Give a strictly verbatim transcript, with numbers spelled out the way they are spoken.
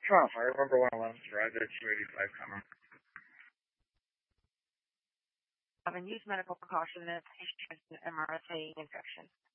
Tough. I remember when I went to ride the two eighty-five coming. Have and use medical precaution in patient with an M R S A infection.